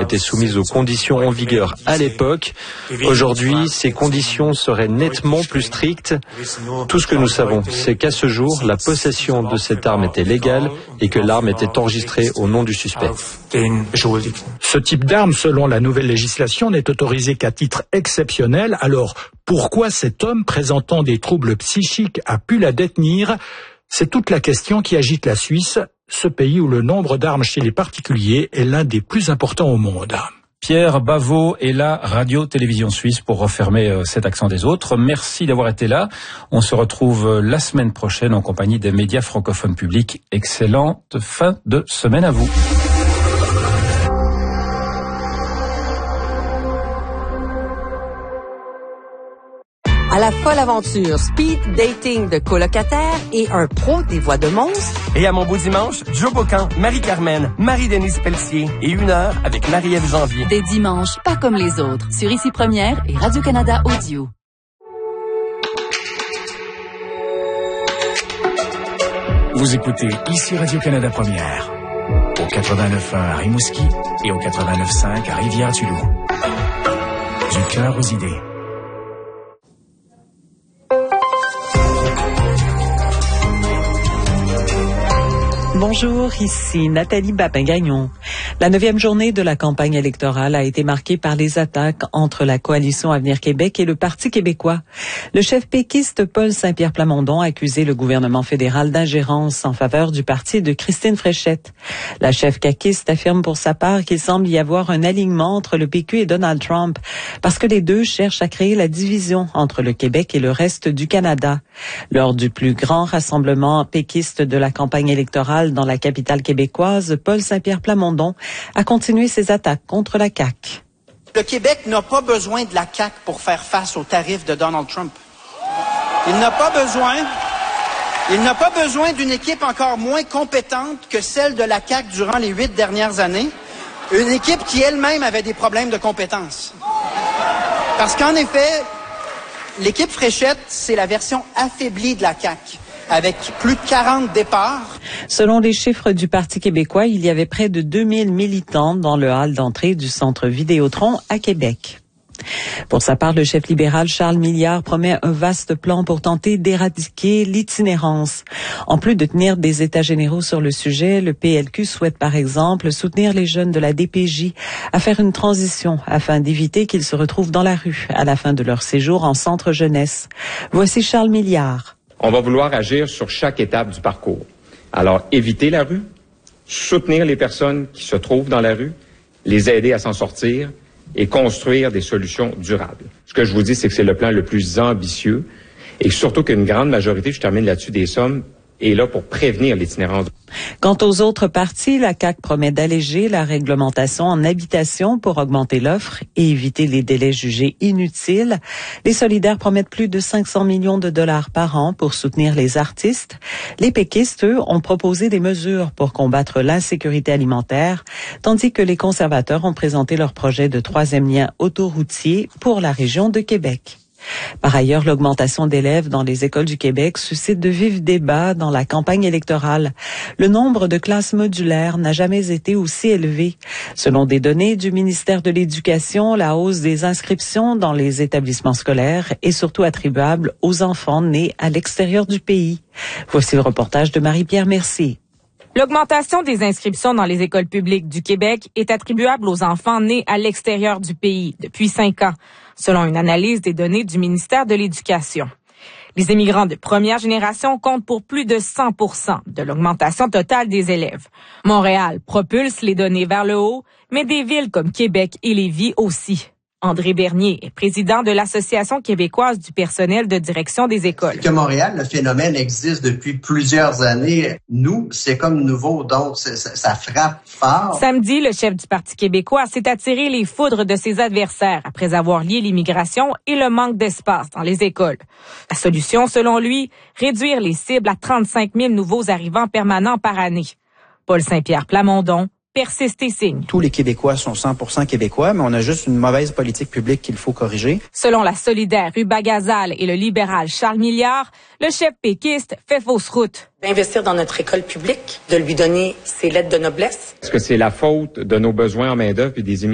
été soumises aux conditions en vigueur à l'époque. Aujourd'hui, ces conditions seraient nettement plus strictes. Tout ce que nous savons, c'est qu'à ce jour, la possession de cette arme était légale et que l'arme était enregistrée au nom du suspect. Ce type d'arme, selon la nouvelle législation, n'est autorisé qu'à titre exceptionnel. Alors, pourquoi cet homme présentant des troubles psychiques a pu la détenir? C'est toute la question qui agite la Suisse, ce pays où le nombre d'armes chez les particuliers est l'un des plus importants au monde. Pierre Bavot et la Radio-Télévision Suisse pour refermer cet accent des autres. Merci d'avoir été là. On se retrouve la semaine prochaine en compagnie des médias francophones publics. Excellente fin de semaine à vous. À la folle aventure speed dating de colocataires et un pro des voix de monstres. Et à mon beau dimanche, Joe Bocan, Marie-Carmen, Marie-Denise Pelletier et 1 heure avec Marie-Ève Janvier. Des dimanches pas comme les autres sur Ici Première et Radio-Canada Audio. Vous écoutez Ici Radio-Canada Première, au 89.1 à Rimouski et au 89.5 à Rivière-du-Loup. Du cœur aux idées. Bonjour, ici Nathalie Babin-Gagnon. La 9e journée de la campagne électorale a été marquée par les attaques entre la coalition Avenir Québec et le Parti québécois. Le chef péquiste Paul Saint-Pierre Plamondon a accusé le gouvernement fédéral d'ingérence en faveur du parti de Christine Fréchette. La chef caquiste affirme pour sa part qu'il semble y avoir un alignement entre le PQ et Donald Trump parce que les deux cherchent à créer la division entre le Québec et le reste du Canada. Lors du plus grand rassemblement péquiste de la campagne électorale dans la capitale québécoise, Paul Saint-Pierre Plamondon a continué ses attaques contre la CAQ. Le Québec n'a pas besoin de la CAQ pour faire face aux tarifs de Donald Trump. Il n'a pas besoin d'une équipe encore moins compétente que celle de la CAQ durant les 8 dernières années. Une équipe qui elle-même avait des problèmes de compétences. Parce qu'en effet, l'équipe Fréchette, c'est la version affaiblie de la CAQ, avec plus de 40 départs. Selon les chiffres du Parti québécois, il y avait près de 2000 militants dans le hall d'entrée du centre Vidéotron à Québec. Pour sa part, le chef libéral Charles Milliard promet un vaste plan pour tenter d'éradiquer l'itinérance. En plus de tenir des états généraux sur le sujet, le PLQ souhaite par exemple soutenir les jeunes de la DPJ à faire une transition afin d'éviter qu'ils se retrouvent dans la rue à la fin de leur séjour en centre jeunesse. Voici Charles Milliard. On va vouloir agir sur chaque étape du parcours. Alors, éviter la rue, soutenir les personnes qui se trouvent dans la rue, les aider à s'en sortir et construire des solutions durables. Ce que je vous dis, c'est que c'est le plan le plus ambitieux et surtout qu'une grande majorité, je termine là-dessus, des sommes est là pour prévenir l'itinérance. Quant aux autres partis, la CAQ promet d'alléger la réglementation en habitation pour augmenter l'offre et éviter les délais jugés inutiles. Les solidaires promettent plus de 500 millions de dollars par an pour soutenir les artistes. Les péquistes, eux, ont proposé des mesures pour combattre l'insécurité alimentaire, tandis que les conservateurs ont présenté leur projet de 3e lien autoroutier pour la région de Québec. Par ailleurs, l'augmentation d'élèves dans les écoles du Québec suscite de vifs débats dans la campagne électorale. Le nombre de classes modulaires n'a jamais été aussi élevé. Selon des données du ministère de l'Éducation, la hausse des inscriptions dans les établissements scolaires est surtout attribuable aux enfants nés à l'extérieur du pays. Voici le reportage de Marie-Pierre Mercier. L'augmentation des inscriptions dans les écoles publiques du Québec est attribuable aux enfants nés à l'extérieur du pays depuis 5 ans, selon une analyse des données du ministère de l'Éducation. Les immigrants de première génération comptent pour plus de 100% de l'augmentation totale des élèves. Montréal propulse les données vers le haut, mais des villes comme Québec et Lévis aussi. André Bernier est président de l'Association québécoise du personnel de direction des écoles. Que Montréal, le phénomène existe depuis plusieurs années. Nous, c'est comme nouveau, donc ça frappe fort. Samedi, le chef du Parti québécois s'est attiré les foudres de ses adversaires après avoir lié l'immigration et le manque d'espace dans les écoles. La solution, selon lui, réduire les cibles à 35 000 nouveaux arrivants permanents par année. Paul Saint-Pierre Plamondon persiste et signe. Tous les Québécois sont 100% québécois, mais on a juste une mauvaise politique publique qu'il faut corriger. Selon la solidaire Ruba Gazal et le libéral Charles Milliard, le chef péquiste fait fausse route. D'investir dans notre école publique, de lui donner ses lettres de noblesse. Est-ce que c'est la faute de nos besoins en main-d'œuvre et des immigrants?